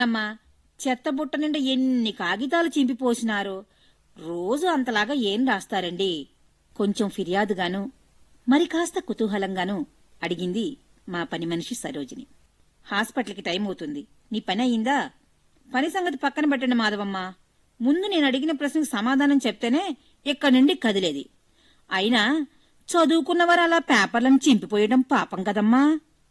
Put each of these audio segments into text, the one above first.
అమ్మా, చెత్తబుట్ట నిండా ఎన్ని కాగితాలు చింపిపోసినారో. రోజు అంతలాగా ఏం రాస్తారండి? కొంచెం ఫిర్యాదుగాను, మరి కాస్త కుతూహలంగాను అడిగింది మా పని మనిషి సరోజిని. హాస్పిటల్కి టైం అవుతుంది. నీ పని అయిందా? పని సంగతి పక్కన పెట్టండి మాధవమ్మ. ముందు నేను అడిగిన ప్రశ్నకు సమాధానం చెప్తేనే ఇక్కడి నుండి కదిలేది. అయినా చదువుకున్నవారు అలా పేపర్లను చింపిపోయడం పాపం కదమ్మా.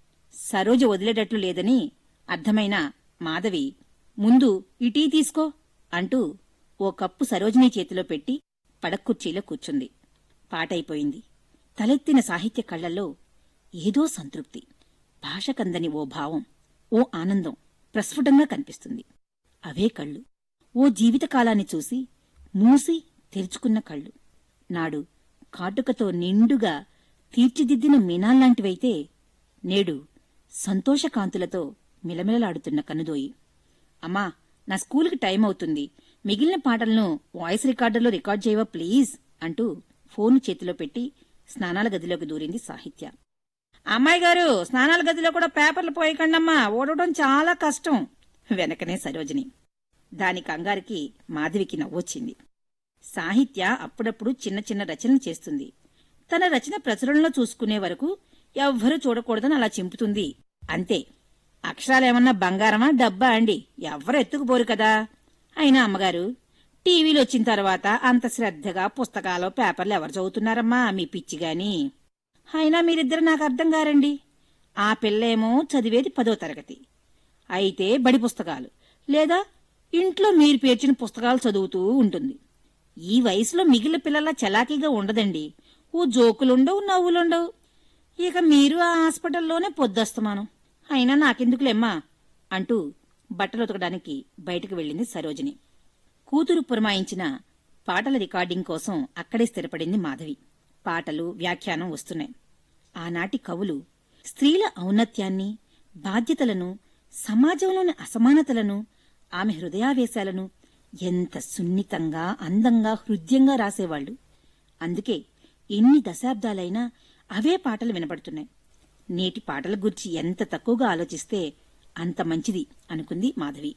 సరోజ వదిలేటట్లు లేదని అర్థమైన మాధవి, ముందు ఇటీ తీసుకో అంటూ ఓ కప్పు సరోజిని చేతిలో పెట్టి పడక్కుర్చీలో కూర్చుంది. పాటైపోయింది. తలెత్తిన సాహిత్య కళ్లల్లో ఏదో సంతృప్తి, భాషకందని ఓ భావం, ఓ ఆనందం ప్రస్ఫుటంగా కనిపిస్తుంది. అవే కళ్ళు, ఓ జీవితకాలాన్ని చూసి మూసి తెరుచుకున్న కళ్ళు. నాడు కాటుకతో నిండుగా తీర్చిదిద్దిన మీనాల్లాంటివైతే నేడు సంతోషకాంతులతో మిలమిలలాడుతున్న కనుదోయి. అమ్మా, నా స్కూలుకి టైం అవుతుంది. మిగిలిన పాటలను వాయిస్ రికార్డర్లో రికార్డ్ చేయవా ప్లీజ్ అంటూ ఫోను చేతిలో పెట్టి స్నానాల గదిలోకి దూరింది సాహిత్య. అమ్మాయి గారు, స్నానాల గదిలో కూడా పేపర్లు పోయకండమ్మా, ఓడవడం చాలా కష్టం. వెనకనే సరోజిని. దాని కంగారికి మాధవికి నవ్వొచ్చింది. సాహిత్య అప్పుడప్పుడు చిన్న చిన్న రచనలు చేస్తుంది. తన రచన ప్రచురణలో చూసుకునే వరకు ఎవ్వరూ చూడకూడదని అలా చింపుతుంది అంతే. అక్షరాలేమన్నా బంగారమా డబ్బా అండి? ఎవ్వరు ఎత్తుకుపోరు కదా. అయినా అమ్మగారు, టీవీలు వచ్చిన తర్వాత అంత శ్రద్ధగా పుస్తకాలు పేపర్లు ఎవరు చదువుతున్నారమ్మా, మీ పిచ్చిగాని. అయినా మీరిద్దరు నాకు అర్థం కారండి. ఆ పిల్లేమో చదివేది 10వ తరగతి, అయితే బడి పుస్తకాలు లేదా ఇంట్లో మీరు పేర్చిన పుస్తకాలు చదువుతూ ఉంటుంది. ఈ వయసులో మిగిలిన పిల్లల చలాకీగా ఉండదండి. ఓ జోకులుండవు, నవ్వులుండవు. ఇక మీరు ఆ హాస్పిటల్లోనే పొద్దస్తమానం. అయినా నాకెందుకులేమ్మా అంటూ బట్టలు ఉతకడానికి బయటకు వెళ్లింది సరోజిని. కూతురు పురమాయించిన పాటల రికార్డింగ్ కోసం అక్కడే స్థిరపడింది మాధవి. పాటలు, వ్యాఖ్యానం వస్తున్నాయి. ఆనాటి కవులు స్త్రీల ఔన్నత్యాన్ని, బాధ్యతలను, సమాజంలోని అసమానతలను, ఆమె హృదయావేశాలను ఎంత సున్నితంగా, అందంగా, హృద్యంగా రాసేవాళ్లు. అందుకే ఎన్ని దశాబ్దాలైనా అవే పాటలు వినపడుతున్నాయి. నేటి పాటల గురించి ఎంత తక్కువగా ఆలోచిస్తే అంత మంచిది అనుకుంది మాధవి.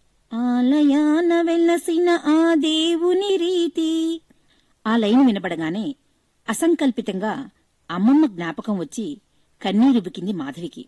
ఆలయాన వెలసిన ఆ దేవుని రీతి. ఆ లైన్ వినపడగానే అసంకల్పితంగా అమ్మమ్మ జ్ఞాపకం వచ్చి కన్నీరుబికింది మాధవికి.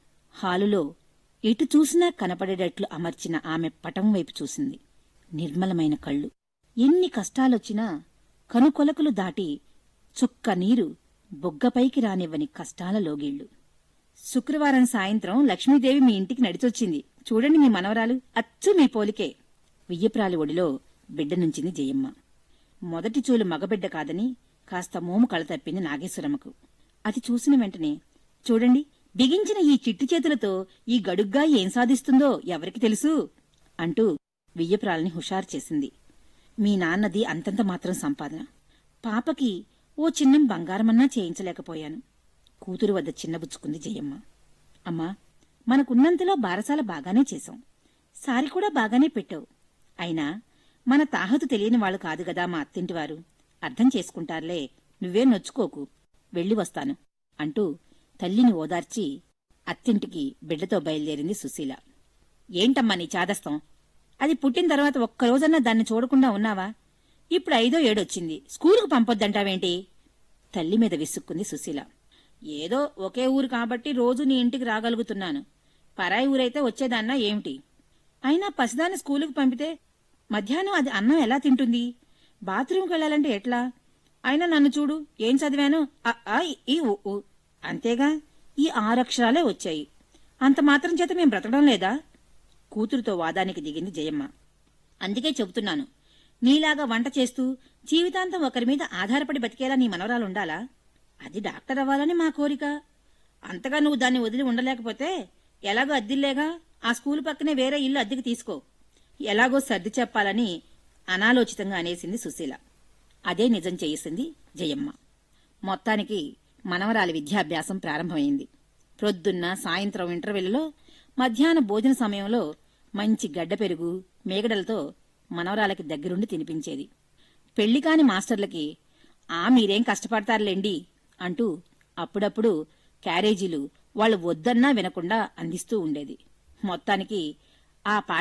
హాలులో ఎటు చూసినా కనపడేటట్లు అమర్చిన ఆమె పటం వైపు చూసింది. నిర్మలమైన కళ్ళు. ఎన్ని కష్టాలొచ్చినా కనుకొలకులు దాటి చుక్క నీరు బొగ్గపైకి రానివ్వని కష్టాల లోగిళ్లు. శుక్రవారం సాయంత్రం లక్ష్మీదేవి మీ ఇంటికి నడిచొచ్చింది. చూడండి మీ మనవరాలు, అచ్చు మీ పోలికే. వియ్యప్రాలి ఒడిలో బిడ్డ నుంచింది జయమ్మ. మొదటి చూలు మగబిడ్డ కాదని కాస్త మోము కళ తప్పింది నాగేశ్వరమ్మకు. అది చూసిన వెంటనే, చూడండి బిగించిన ఈ చిట్టి చేతులతో ఈ గడుగ్గా ఏం సాధిస్తుందో ఎవరికి తెలుసు అంటూ వియ్యప్రాలని హుషారు చేసింది. మీ నాన్నది అంతంత మాత్రం సంపాదన. పాపకి ఓ చిన్నం బంగారమన్నా చేయించలేకపోయాను. కూతురు వద్ద చిన్నబుచ్చుకుంది జయమ్మ. అమ్మా, మనకున్నంతలో బారసాల బాగానే చేశాం. సారి కూడా బాగానే పెట్టావు. అయినా మన తాహతు తెలియని వాళ్ళు కాదు గదా మా అత్తింటివారు. అర్థం చేసుకుంటారులే, నువ్వే నొచ్చుకోకు, వెళ్ళి వస్తాను అంటూ తల్లిని ఓదార్చి అత్తింటికి బిడ్డతో బయలుదేరింది సుశీల. ఏంటమ్మా నీ చాదస్తం? అది పుట్టిన తర్వాత ఒక్కరోజన్నా దాన్ని చూడకుండా ఉన్నావా? ఇప్పుడు 5వ ఏడొచ్చింది, స్కూలుకు పంపొద్దంటావేంటి? తల్లి మీద విసుక్కుంది సుశీల. ఏదో ఒకే ఊరు కాబట్టి రోజు నీ ఇంటికి రాగలుగుతున్నాను. పరాయి ఊరైతే వచ్చేదాన్నా ఏమిటి? అయినా పసిదాన్ని స్కూలుకు పంపితే మధ్యాహ్నం అది అన్నం ఎలా తింటుంది? బాత్రూంకి వెళ్లాలంటే ఎట్లా? అయినా నన్ను చూడు, ఏం చదివాను? ఈ ఊ అంతేగా, ఈ 6 అక్షరాలే వచ్చాయి. అంత మాత్రం చేత మేం బ్రతకడం లేదా? కూతురుతో వాదానికి దిగింది జయమ్మ. అందుకే చెబుతున్నాను, నీలాగా వంట చేస్తూ జీవితాంతం ఒకరి మీద ఆధారపడి బతికేలా నీ మనవరాలుండాలా? అది డాక్టర్ అవ్వాలని మా కోరిక. అంతగా నువ్వు దాన్ని వదిలి ఉండలేకపోతే ఎలాగో అద్దిల్లేగా, ఆ స్కూలు పక్కనే వేరే ఇల్లు అద్దెకి తీసుకో. ఎలాగో సర్ది చెప్పాలని అనాలోచితంగా అనేసింది సుశీల. అదే నిజం చేసింది జయమ్మ. మొత్తానికి మనవరాలి విద్యాభ్యాసం ప్రారంభమైంది. ప్రొద్దున్న, సాయంత్రం ఇంటర్వెల్లో, మధ్యాహ్న భోజన సమయంలో మంచి గడ్డ పెరుగు, మేగడలతో మనవరాలకి దగ్గరుండి తినిపించేది. పెళ్లికాని మాస్టర్లకి మీరేం కష్టపడతారులేండి అంటూ అప్పుడప్పుడు క్యారేజీలు వాళ్లు వద్దన్నా వినకుండా అందిస్తూ ఉండేది. మొత్తానికి ఆ